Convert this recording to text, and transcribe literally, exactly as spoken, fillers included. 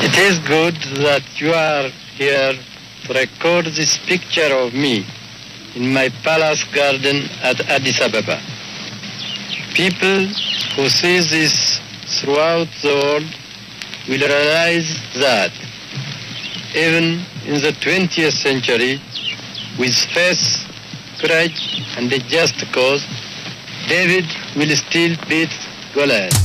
It is good that you are here to record this picture of me in my palace garden at Addis Ababa. People who see this throughout the world will realize that even in the twentieth century, with faith, courage, and a just cause, David will still beat Goliath.